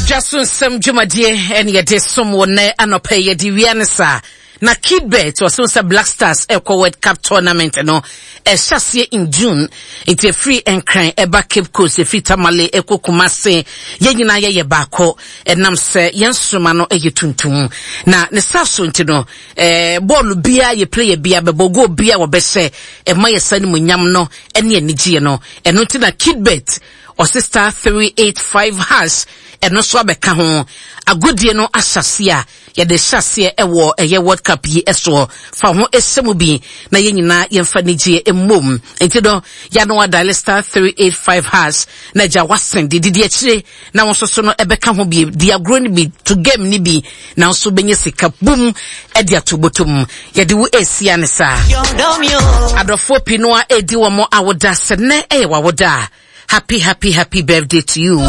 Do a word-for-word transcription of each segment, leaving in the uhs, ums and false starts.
Jason Sam Jumadie and yet someone anope yedi wianisa. Na Kidbet was also Black Stars Eco World Cup tournament no e shasye in June it's a free and crime eba Cape Coast e free tamale eko kumase ye nyina ye ye bako enam se yensuma no eye tuntum na ne saso ntino eh ball bia ye player bia bebogo bia wo behye e ma ye sani munyam no ene anigye no eno ntina Kidbet or sister three eight five hash eno so abeka ho agodie no ahyase ya de hyase ewo eye World Cup yi eso fa ho esemu bi na ye nyina ye mfa nigye emom enti do ya no dial star three eight five hash na ja wasen de didi akire na won soso no ebeka ho bi dia agro ni bi to game ni bi na so benye sika bum e dia to botom ye de wo esia ne sa adofo pinoa edi wo mo awoda se ne e wawoda. Happy, happy, happy birthday to you.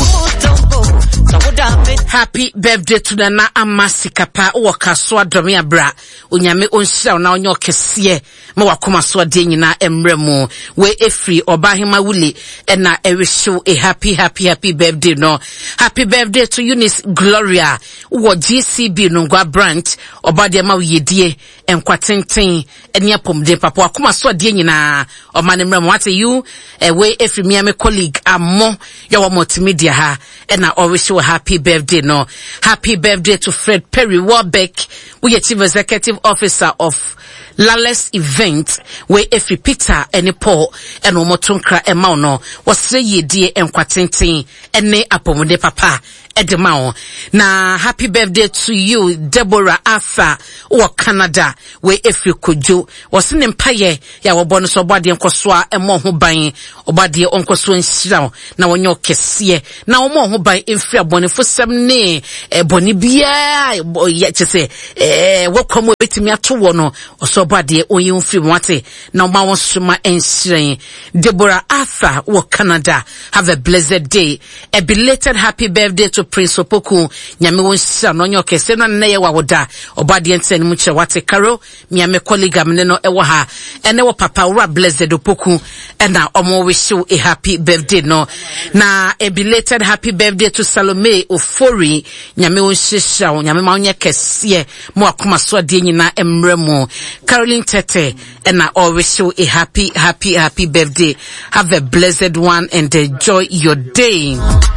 Happy birthday to Nana Amasikapa Waka Swa Domia Bra. Unyame onsha na onyo kesiye. Ma wakoma swa denyi na emremo. We efri obahima wuli. Ena erisho a happy, happy, happy birthday no. Happy birthday to Eunice Gloria. Uwa G C B nungwa branch. Obadia ma uyedie. Enkwa tintin. Enya pomde papa wakoma swa denyi na. Omane mremo wate you. E we efri miyame colleague. Amo yawa multimedia ha and I always show a happy birthday no. Happy birthday to Fred Perry Warbeck, we are Chief Executive Officer of Lawless Event, where every Peter and Paul and Omotunkra and Mauno was say ye dear and quatinting and ne apomode papa Edemao. Na happy birthday to you, Deborah Arthur or Canada, where if you could do was an empire, ya wa bonus or body and coswa and more who buying or body uncle swing shroud. Now on your kessie, now more who buy in fair bonny for some nay, a bonibia, boy, yet to say, eh, welcome with me at two one or so body or you free wate. Now my one summa and strain. Deborah Arthur or Canada, have a blessed day, a belated happy birthday to Prince Opoku nyame wonsa no nyoke se no na ye wawoda obade enten mu che wate karo nyame colleague amne no ewo ha ene wo papa wura blessed Opoku na omo wish you a happy birthday no na a belated happy birthday to Salome Ofori nyame wonhihia nyame ma onye kese mo akoma so ade nyina emremu Caroline Tete and I all wish you a happy happy happy birthday. Have a blessed one and enjoy your day.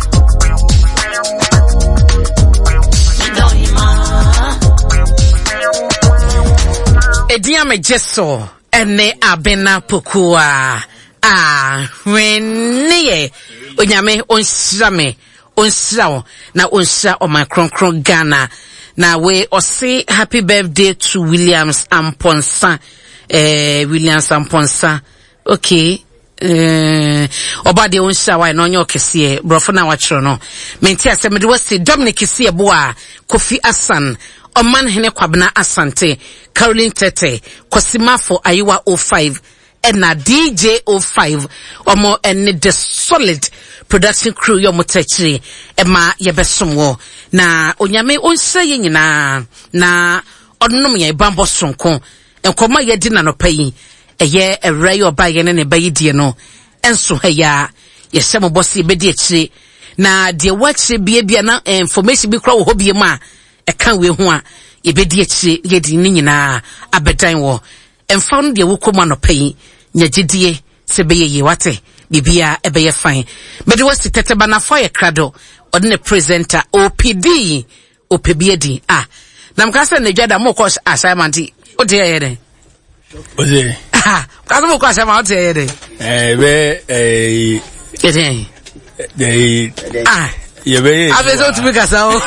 Ediame Jesso ene abena pokua ah wenie onyame onsrame onsrawo na onsra o my kronkron Ghana na we ose happy birthday to Williams Amponsa eh Williams Amponsa okay eh obade onsra wa na onyo kese brofo na wa chiro no menti asemede wase Dominic kese boa Kofi Asan Oman hene kwabna Asante Caroline Tete Kosimafo Ayiwa oh five and na D J oh five omo and the solid production crew yo motechiri ema yebesomwo na onyame onse ye nyina na odnom ye bambo sonko enkoma ye di na no payi eye ewra yo ba ye ne ne bayi die no enso ha ya ye semo bosi be di akire na de wache bia bia na information bi kra wo hobie ma e kan we ho a ye be di akire ye di ni nyina abedan wo emfa no de wokoma no payi nyagidie se be ye wate bibia ebe ye fine mede wasi tete bana for ye krado odne presenter O P D O P B D ah na mkasa ne dwada mo ko assignment o de ye den o de ah kaso mo ko assignment o de ye den eh be eh eden eh ah ye be abezo tumi kasa o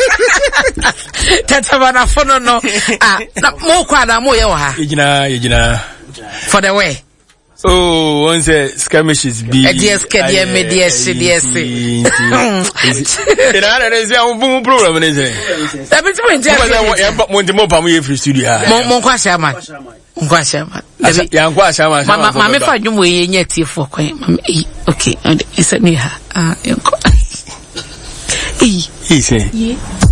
tete bana for no no ah na mo ko ada mo ye wo ha yigina yigina for the way. Oh, one say skirmishes be. A D S K D M D S C D S C. You know, there's a boom problem, is it? That means when you have one more family free studio. Mon Quashaman. Quashaman. Young Quashaman. Mamma, if I do way yet for quite. Okay, it's a near. Ah, he said.